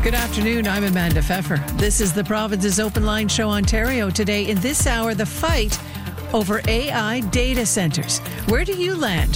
Good afternoon. I'm Amanda Pfeffer. This is the Province's Open Line Show Ontario. Today, in this hour, the fight over AI data centers. Where do you land?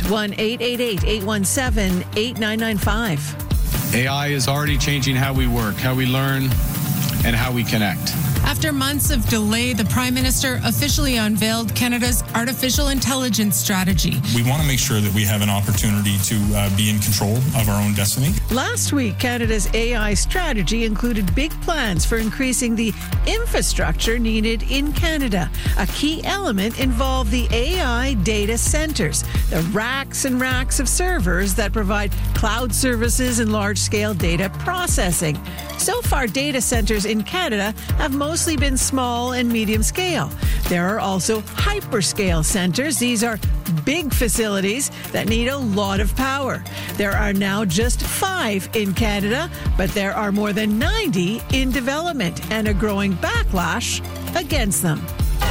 1-888-817-8995. AI is already changing how we work, how we learn, and how we connect. After months of delay, the Prime Minister officially unveiled Canada's artificial intelligence strategy. We want to make sure that we have an opportunity to be in control of our own destiny. Last week, Canada's AI strategy included big plans for increasing the infrastructure needed in Canada. A key element involved the AI data centers, the racks and racks of servers that provide cloud services and large-scale data processing. So far, data centers in Canada have mostly been small and medium scale. There are also hyperscale centers. These are big facilities that need a lot of power. There are now just 5 in Canada, but there are more than 90 in development and a growing backlash against them.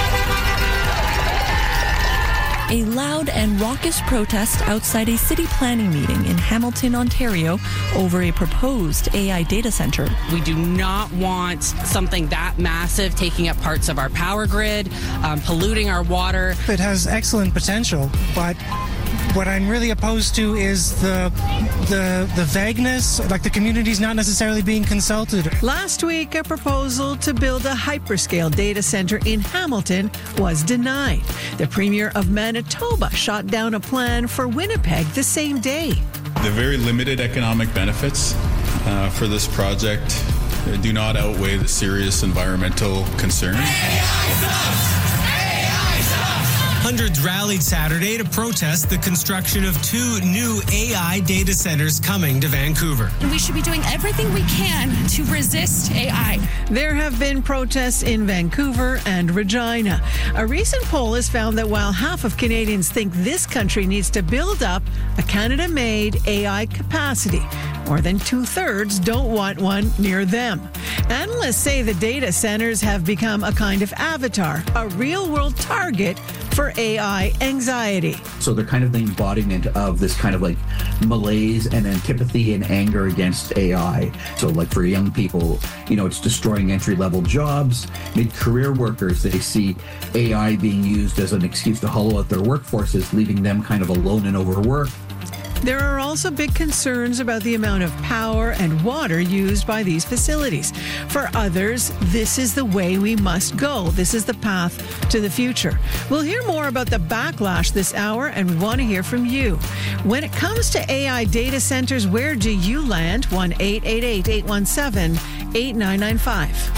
A loud and raucous protest outside a city planning meeting in Hamilton, Ontario, over a proposed AI data center. We do not want something that massive taking up parts of our power grid, polluting our water. It has excellent potential, but what I'm really opposed to is the vagueness, like the community's not necessarily being consulted. Last week, a proposal to build a hyperscale data center in Hamilton was denied. The Premier of Manitoba shot down a plan for Winnipeg the same day. The very limited economic benefits for this project do not outweigh the serious environmental concerns. Hundreds rallied Saturday to protest the construction of 2 new AI data centers coming to Vancouver. We should be doing everything we can to resist AI. There have been protests in Vancouver and Regina. A recent poll has found that while half of Canadians think this country needs to build up a Canada-made AI capacity, more than 2/3 don't want one near them. Analysts say the data centers have become a kind of avatar, a real-world target for AI anxiety. So they're kind of the embodiment of this kind of like malaise and antipathy and anger against AI. So like for young people, it's destroying entry-level jobs. Mid-career workers, they see AI being used as an excuse to hollow out their workforces, leaving them kind of alone and overworked. There are also big concerns about the amount of power and water used by these facilities. For others, this is the way we must go. This is the path to the future. We'll hear more about the backlash this hour, and we want to hear from you. When it comes to AI data centers, where do you land? 1-888-817-8995.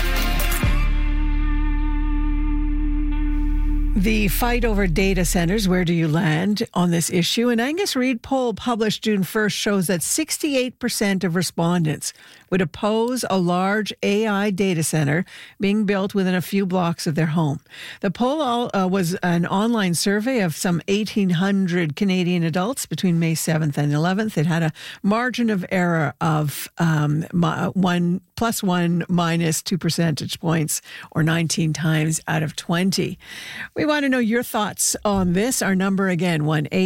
The fight over data centers, where do you land on this issue? An Angus Reid poll published June 1st shows that 68% of respondents would oppose a large AI data center being built within a few blocks of their home. The poll was an online survey of some 1,800 Canadian adults between May 7th and 11th. It had a margin of error of 1 plus 1 minus 2 percentage points, or 19 times out of 20. We want to know your thoughts on this. Our number again,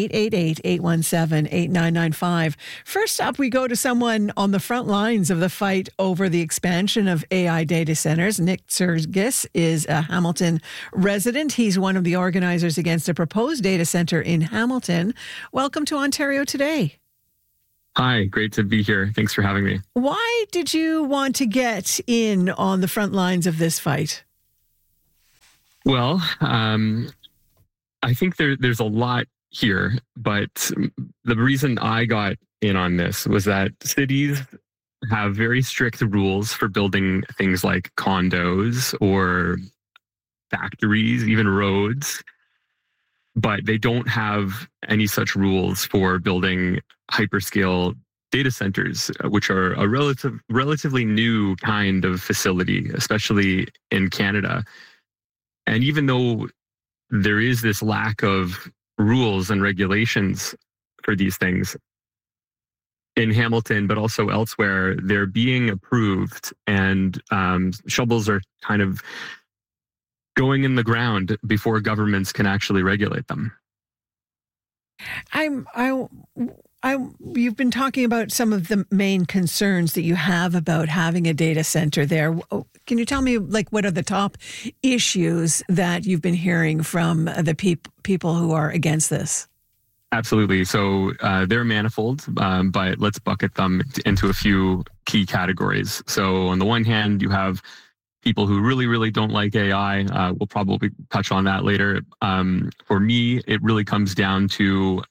1-888-817-8995. First up, we go to someone on the front lines of the fight over the expansion of AI data centers. Nick Sergis is a Hamilton resident. He's one of the organizers against a proposed data center in Hamilton. Welcome to Ontario Today. Hi, great to be here. Thanks for having me. Why did you want to get in on the front lines of this fight? Well, I think there's a lot here, but the reason I got in on this was that cities have very strict rules for building things like condos or factories, even roads, but they don't have any such rules for building hyperscale data centers, which are a relatively new kind of facility, especially in Canada. And even though there is this lack of rules and regulations for these things in Hamilton, but also elsewhere, they're being approved, and shovels are kind of going in the ground before governments can actually regulate them. You've been talking about some of the main concerns that you have about having a data center there. Can you tell me, what are the top issues that you've been hearing from the people who are against this? Absolutely. So they're manifold, but let's bucket them into a few key categories. So on the one hand, you have people who really, really don't like AI. We'll probably touch on that later. For me, it really comes down to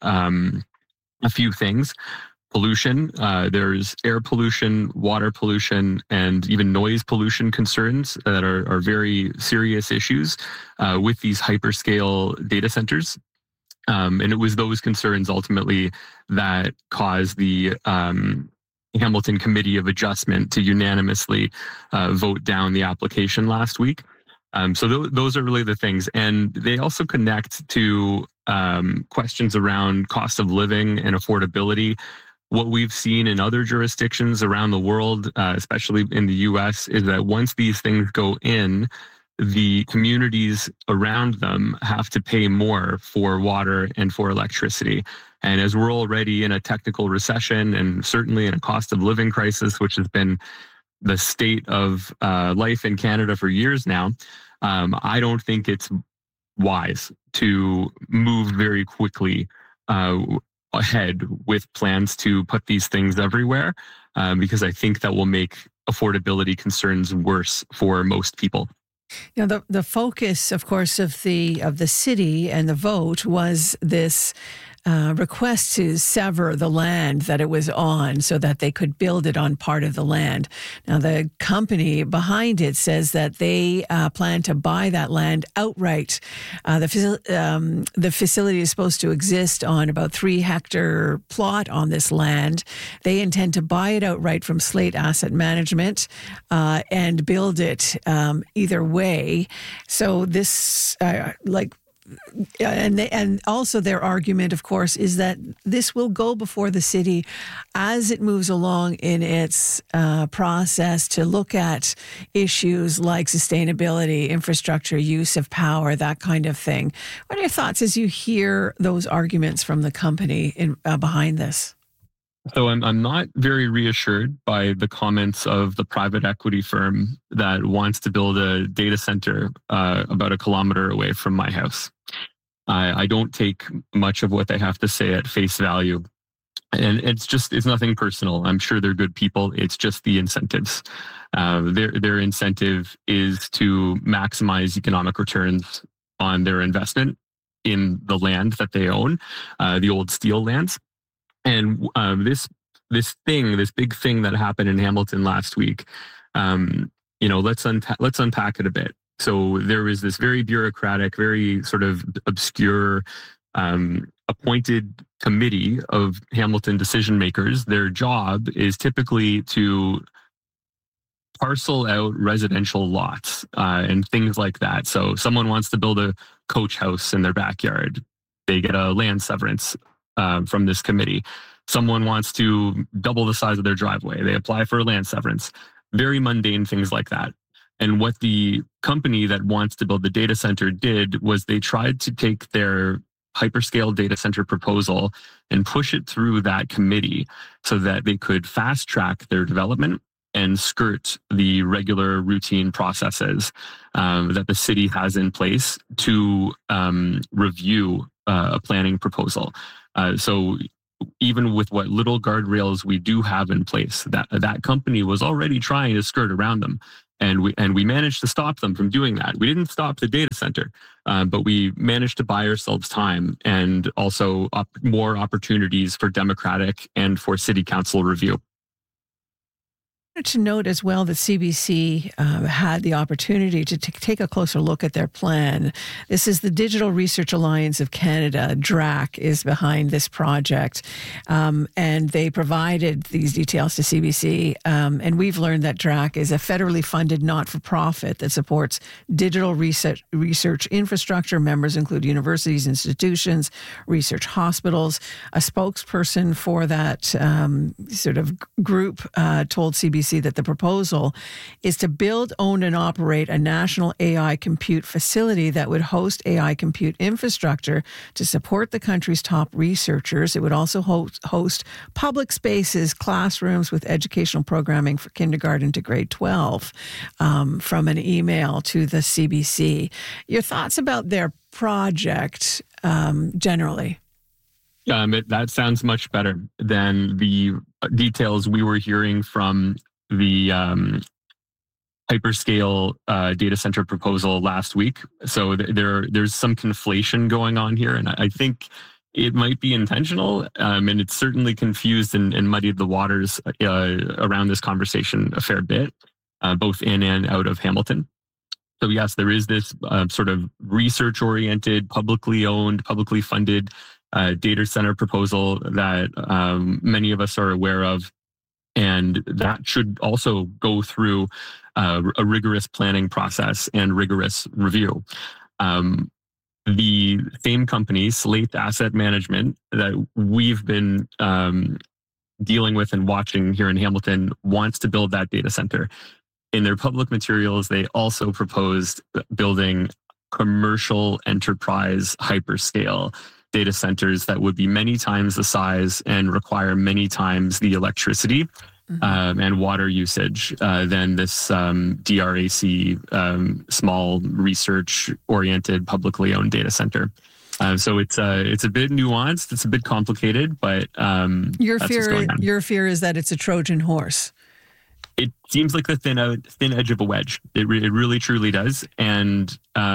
a few things. Pollution, there's air pollution, water pollution, and even noise pollution concerns that are very serious issues with these hyperscale data centers. And it was those concerns ultimately that caused the Hamilton Committee of Adjustment to unanimously vote down the application last week. So those are really the things. And they also connect to questions around cost of living and affordability. What we've seen in other jurisdictions around the world, especially in the US, is that once these things go in, the communities around them have to pay more for water and for electricity. And as we're already in a technical recession and certainly in a cost of living crisis, which has been the state of life in Canada for years now, I don't think it's wise to move very quickly ahead with plans to put these things everywhere, because I think that will make affordability concerns worse for most people. The focus, of course, of the city and the vote was this request to sever the land that it was on so that they could build it on part of the land. Now, the company behind it says that they plan to buy that land outright. The facility is supposed to exist on about 3-hectare plot on this land. They intend to buy it outright from Slate Asset Management and build it either way. So this, and also their argument, of course, is that this will go before the city as it moves along in its process to look at issues like sustainability, infrastructure, use of power, that kind of thing. What are your thoughts as you hear those arguments from the company behind this? So I'm not very reassured by the comments of the private equity firm that wants to build a data center about 1 kilometer away from my house. I don't take much of what they have to say at face value. And it's nothing personal. I'm sure they're good people. It's just the incentives. Their incentive is to maximize economic returns on their investment in the land that they own, the old steel lands. And this big thing that happened in Hamilton last week, let's unpack it a bit. So there was this very bureaucratic, very sort of obscure appointed committee of Hamilton decision makers. Their job is typically to parcel out residential lots and things like that. So someone wants to build a coach house in their backyard. They get a land severance from this committee. Someone wants to double the size of their driveway. They apply for a land severance. Very mundane things like that. And what the company that wants to build the data center did was they tried to take their hyperscale data center proposal and push it through that committee so that they could fast track their development and skirt the regular routine processes that the city has in place to review a planning proposal. So even with what little guardrails we do have in place, that company was already trying to skirt around them. And we managed to stop them from doing that. We didn't stop the data center, but we managed to buy ourselves time and also more opportunities for democratic and for city council review. To note as well that CBC had the opportunity to take a closer look at their plan. This is the Digital Research Alliance of Canada, DRAC, is behind this project. And they provided these details to CBC. And we've learned that DRAC is a federally funded not-for-profit that supports digital research infrastructure. Members include universities, institutions, research hospitals. A spokesperson for that sort of group told CBC CBC that the proposal is to build, own, and operate a national AI compute facility that would host AI compute infrastructure to support the country's top researchers. It would also host public spaces, classrooms with educational programming for kindergarten to grade 12, from an email to the CBC. Your thoughts about their project generally? That sounds much better than the details we were hearing from the hyperscale data center proposal last week. So there's some conflation going on here, and I think it might be intentional, and it's certainly confused and muddied the waters around this conversation a fair bit, both in and out of Hamilton. So yes, there is this sort of research-oriented, publicly owned, publicly funded data center proposal that many of us are aware of, and that should also go through a rigorous planning process and rigorous review. The same company, Slate Asset Management, that we've been dealing with and watching here in Hamilton, wants to build that data center. In their public materials, they also proposed building commercial enterprise hyperscale data centers that would be many times the size and require many times the electricity and water usage than this DRAC small research-oriented publicly owned data center. So it's a bit nuanced, it's a bit complicated, but your fear is that it's a Trojan horse. It seems like the thin edge of a wedge. It really truly does. And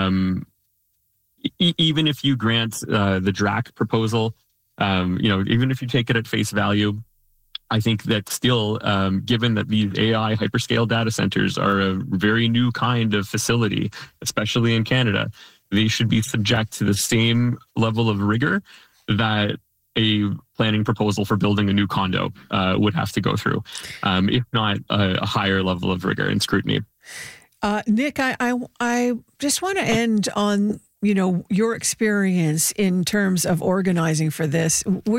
even if you grant the DRAC proposal, even if you take it at face value, I think that still, given that these AI hyperscale data centers are a very new kind of facility, especially in Canada, they should be subject to the same level of rigor that a planning proposal for building a new condo would have to go through, if not a higher level of rigor and scrutiny. Nick, I just want to end on your experience in terms of organizing for this.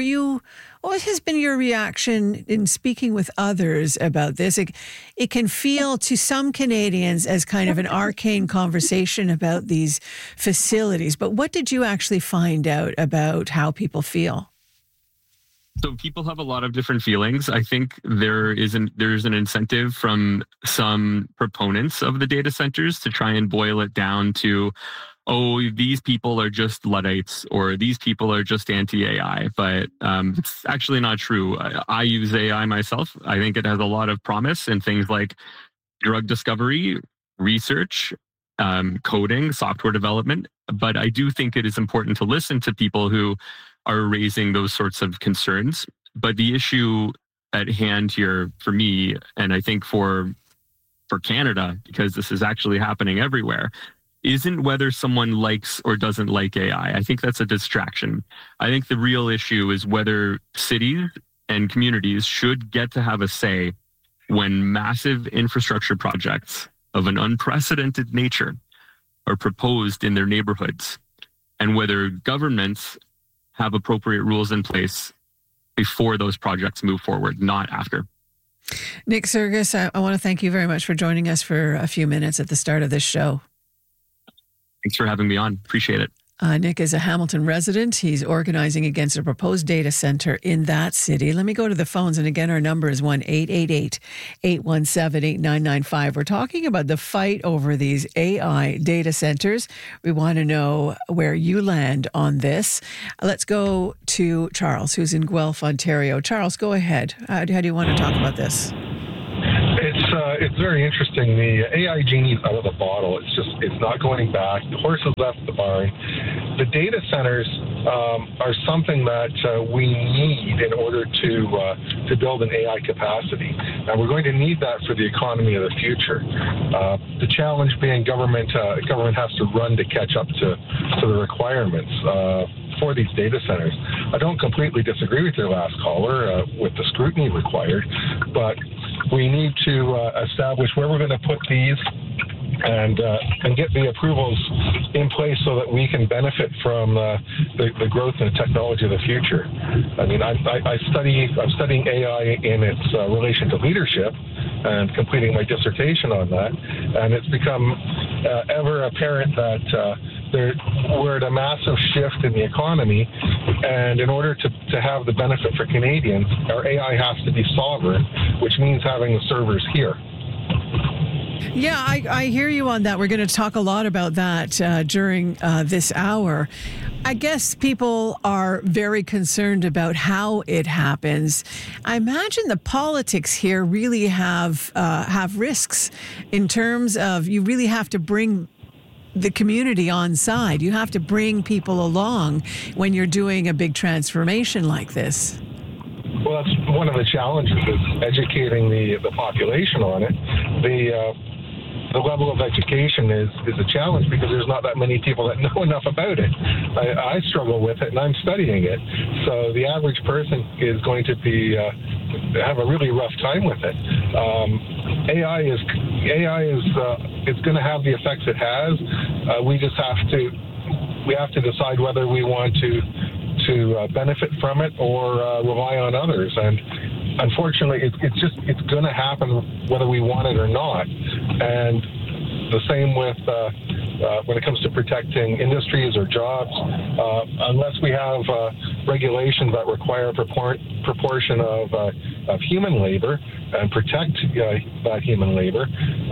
What has been your reaction in speaking with others about this? It can feel to some Canadians as kind of an arcane conversation about these facilities, but what did you actually find out about how people feel? So people have a lot of different feelings. I think there's an incentive from some proponents of the data centers to try and boil it down to, oh, these people are just Luddites or these people are just anti-AI. But it's actually not true. I use AI myself. I think it has a lot of promise in things like drug discovery, research, coding, software development. But I do think it is important to listen to people who are raising those sorts of concerns. But the issue at hand here for me, and I think for Canada, because this is actually happening everywhere, isn't whether someone likes or doesn't like AI. I think that's a distraction. I think the real issue is whether cities and communities should get to have a say when massive infrastructure projects of an unprecedented nature are proposed in their neighborhoods, and whether governments have appropriate rules in place before those projects move forward, not after. Nick Sergis, I want to thank you very much for joining us for a few minutes at the start of this show. Thanks for having me on. Appreciate it. Nick is a Hamilton resident. He's organizing against a proposed data center in that city. Let me go to the phones. And again, our number is 1-888-817-8995. We're talking about the fight over these AI data centers. We want to know where you land on this. Let's go to Charles, who's in Guelph, Ontario. Charles, go ahead. How do you want to talk about this? It's very interesting. The AI genie's out of the bottle. It's not going back. The horse has left the barn. The data centers are something that we need in order to build an AI capacity. And we're going to need that for the economy of the future. The challenge being government has to run to catch up to the requirements for these data centers. I don't completely disagree with your last caller with the scrutiny required, but we need to establish where we're going to put these and get the approvals in place so that we can benefit from the growth and technology of the future. I mean, I'm studying AI in its relation to leadership, and completing my dissertation on that. And it's become ever apparent that we're at a massive shift in the economy, and in order to have the benefit for Canadians, our AI has to be sovereign, which means having the servers here. Yeah, I hear you on that. We're going to talk a lot about that during this hour. I guess people are very concerned about how it happens. I imagine the politics here really have risks in terms of you really have to bring the community on side. You have to bring people along when you're doing a big transformation like this. Well, that's one of the challenges, is educating the population on it. The level of education is a challenge because there's not that many people that know enough about it. I struggle with it, and I'm studying it. So the average person is going to have a really rough time with it. AI is going to have the effects it has. We just have to decide whether we want to benefit from it or rely on others. And unfortunately, it's going to happen whether we want it or not. And the same with when it comes to protecting industries or jobs. Unless we have regulations that require a proportion of human labor and protect that human labor,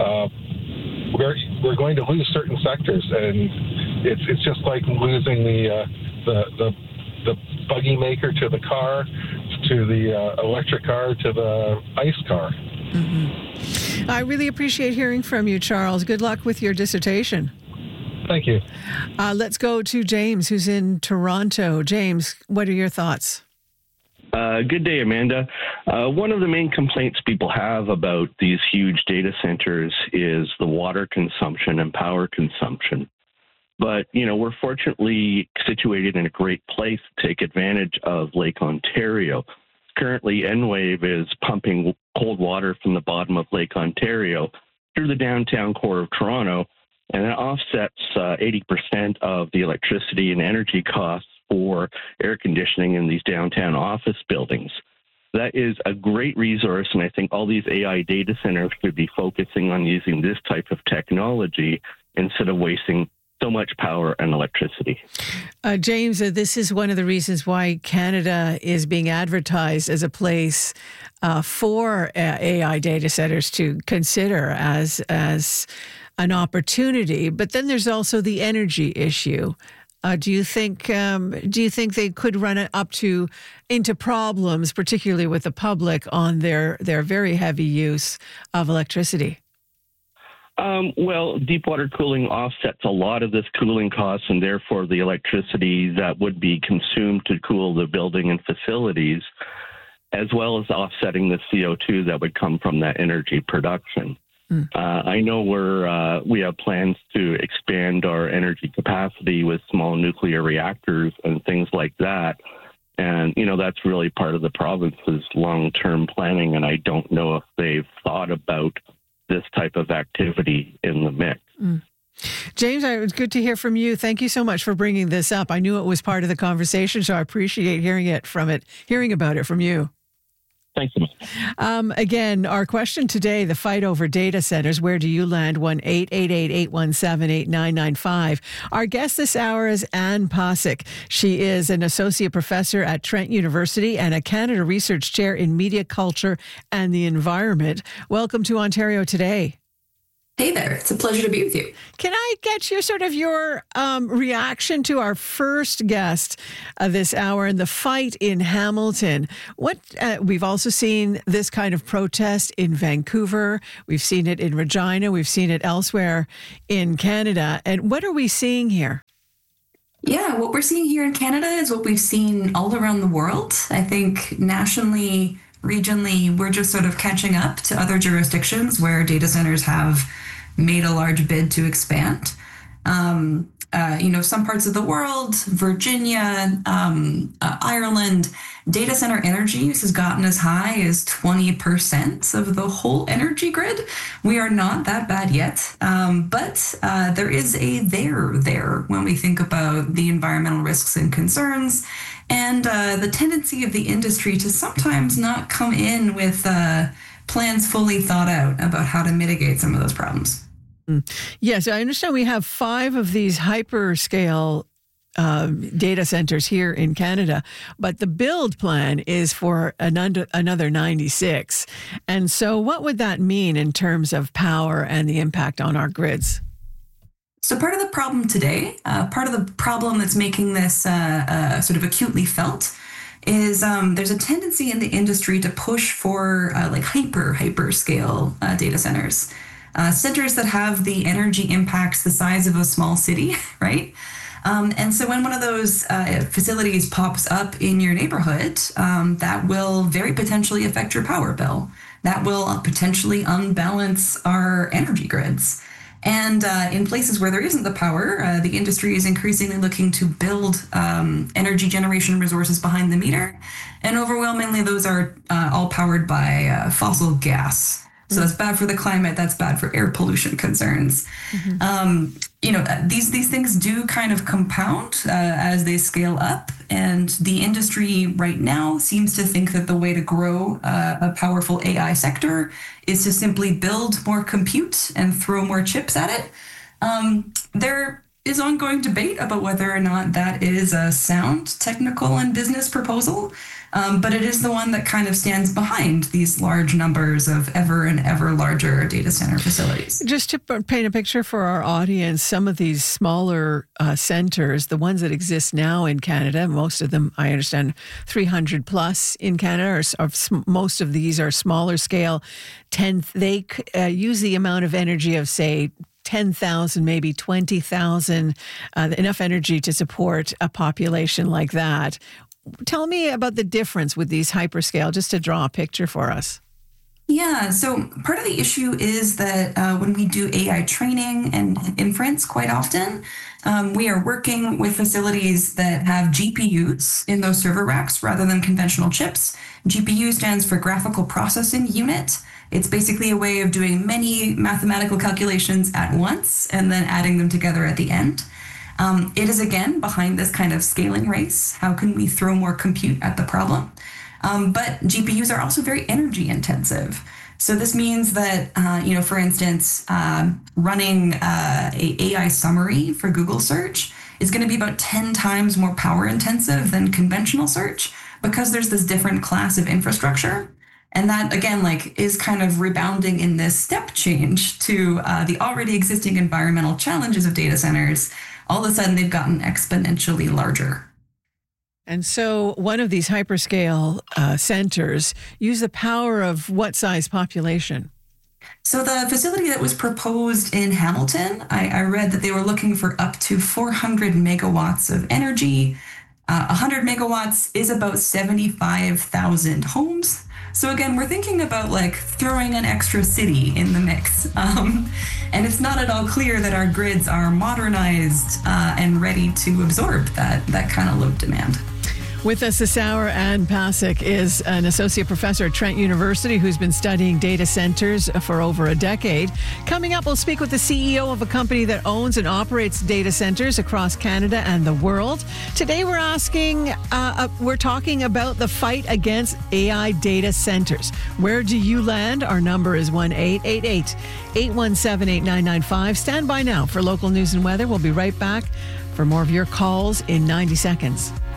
we're going to lose certain sectors. And it's just like losing the buggy maker to the car, to the electric car, to the ICE car. Mm-hmm. I really appreciate hearing from you, Charles. Good luck with your dissertation. Thank you. Let's go to James, who's in Toronto. James, what are your thoughts? Good day, Amanda. One of the main complaints people have about these huge data centers is the water consumption and power consumption. But, we're fortunately situated in a great place to take advantage of Lake Ontario. Currently, Enwave is pumping cold water from the bottom of Lake Ontario through the downtown core of Toronto, and that offsets 80% of the electricity and energy costs for air conditioning in these downtown office buildings. That is a great resource, and I think all these AI data centers should be focusing on using this type of technology instead of wasting so much power and electricity. James, this is one of the reasons why Canada is being advertised as a place for AI data centers to consider as an opportunity. But then there's also the energy issue. Do you think they could run it into problems, particularly with the public, on their very heavy use of electricity? Well, deep water cooling offsets a lot of this cooling costs, and therefore the electricity that would be consumed to cool the building and facilities, as well as offsetting the CO2 that would come from that energy production. I know we have plans to expand our energy capacity with small nuclear reactors and things like that. And, that's really part of the province's long-term planning, and I don't know if they've thought about this type of activity in the mix. James, it was good to hear from you. Thank you so much for bringing this up. I knew it was part of the conversation, so I appreciate hearing about it from you. Thanks so much. Again, our question today, the fight over data centers. Where do you land? 1-888-817-8995. Our guest this hour is Anne Posick. She is an associate professor at Trent University and a Canada Research Chair in Media, Culture and the Environment. Welcome to Ontario Today. Hey there. It's a pleasure to be with you. Can I get your reaction to our first guest this hour and the fight in Hamilton? We've also seen this kind of protest in Vancouver. We've seen it in Regina. We've seen it elsewhere in Canada. And what are we seeing here? Yeah, what we're seeing here in Canada is what we've seen all around the world. I think nationally, regionally, we're just sort of catching up to other jurisdictions where data centers have made a large bid to expand. Some parts of the world, Virginia, Ireland, data center energy use has gotten as high as 20% of the whole energy grid. We are not that bad yet, but there is a there when we think about the environmental risks and concerns, and the tendency of the industry to sometimes not come in with plans fully thought out about how to mitigate some of those problems. Yes, I understand we have 5 of these hyperscale data centers here in Canada, but the build plan is for another 96. And so what would that mean in terms of power and the impact on our grids? So part of the problem today, part of the problem that's making this sort of acutely felt is there's a tendency in the industry to push for like hyperscale data centers. Centers that have the energy impacts the size of a small city, right? And so when one of those facilities pops up in your neighborhood, that will very potentially affect your power bill. That will potentially unbalance our energy grids. And in places where there isn't the power, the industry is increasingly looking to build energy generation resources behind the meter. And overwhelmingly, those are all powered by fossil gas. So that's bad for the climate. That's bad for air pollution concerns. These things do kind of compound as they scale up. And the industry right now seems to think that the way to grow a powerful AI sector is to simply build more compute and throw more chips at it. There is ongoing debate about whether or not that is a sound technical and business proposal. But it is the one that kind of stands behind these large numbers of ever and ever larger data center facilities. Just to paint a picture for our audience, some of these smaller centers, the ones that exist now in Canada, most of them, I understand, 300 plus in Canada, most of these are smaller scale. They use the amount of energy of, say, 10,000, maybe 20,000, enough energy to support a population like that. Tell me about the difference with these hyperscale, just to draw a picture for us. Yeah, so part of the issue is that when we do AI training and inference quite often, we are working with facilities that have GPUs in those server racks rather than conventional chips. GPU stands for graphical processing unit. It's basically a way of doing many mathematical calculations at once and then adding them together at the end. It is, again, behind this kind of scaling race. How can we throw more compute at the problem? But GPUs are also very energy intensive. So this means that, for instance, running a AI summary for Google search is going to be about 10 times more power intensive than conventional search because there's this different class of infrastructure. And that, again, is kind of rebounding in this step change to the already existing environmental challenges of data centers. All of a sudden, they've gotten exponentially larger. And so one of these hyperscale centers use the power of what size population? So the facility that was proposed in Hamilton, I read that they were looking for up to 400 megawatts of energy. 100 megawatts is about 75,000 homes. So again, we're thinking about throwing an extra city in the mix. And it's not at all clear that our grids are modernized and ready to absorb that kind of load demand. With us this hour, Anne Pasek is an associate professor at Trent University who's been studying data centers for over a decade. Coming up, we'll speak with the CEO of a company that owns and operates data centers across Canada and the world. Today, we're talking about the fight against AI data centers. Where do you land? Our number is 1-888-817-8995. Stand by now for local news and weather. We'll be right back for more of your calls in 90 seconds.